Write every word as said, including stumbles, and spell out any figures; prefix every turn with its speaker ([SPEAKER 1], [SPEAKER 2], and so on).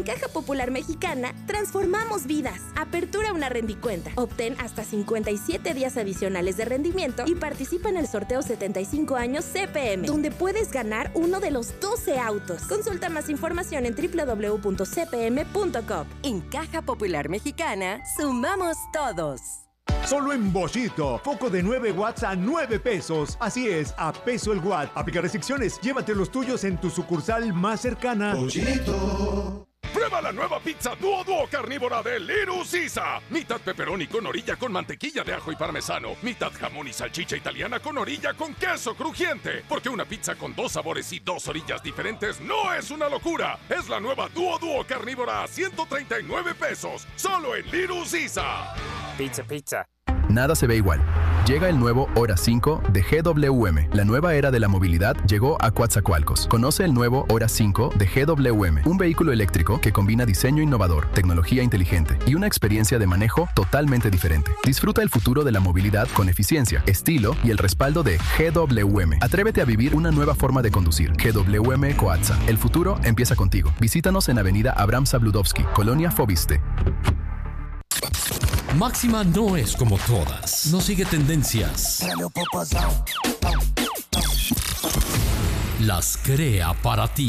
[SPEAKER 1] Caja Popular Mexicana, transformamos vidas. Apertura una rendicuenta. Obtén hasta cincuenta y siete días adicionales de rendimiento y participa en el sorteo setenta y cinco años C P M, donde puedes ganar uno de los doce autos. Consulta más información en doble u doble u doble u punto c p m punto com.
[SPEAKER 2] En Caja Popular Mexicana, sumamos todos.
[SPEAKER 3] Solo en Bollito, foco de nueve watts a nueve pesos. Así es, a peso el watt. Aplica restricciones. Llévate los tuyos en tu sucursal más cercana.
[SPEAKER 4] Bollito. Prueba la nueva pizza Duo Duo carnívora de Little Caesar. Mitad pepperoni con orilla con mantequilla de ajo y parmesano. Mitad jamón y salchicha italiana con orilla con queso crujiente. Porque una pizza con dos sabores y dos orillas diferentes no es una locura. Es la nueva Duo Duo carnívora a ciento treinta y nueve pesos. Solo en Little Caesar.
[SPEAKER 5] Pizza, pizza.
[SPEAKER 6] Nada se ve igual. Llega el nuevo Hora cinco de G W M. La nueva era de la movilidad llegó a Coatzacoalcos. Conoce el nuevo Hora cinco de G W M, un vehículo eléctrico que combina diseño innovador, tecnología inteligente y una experiencia de manejo totalmente diferente. Disfruta el futuro de la movilidad con eficiencia, estilo y el respaldo de G W M. Atrévete a vivir una nueva forma de conducir. G W M Coatza. El futuro empieza contigo. Visítanos en Avenida Abraham Zabludovsky, Colonia Fobiste.
[SPEAKER 7] Máxima no es como todas. No sigue tendencias. Las crea para ti.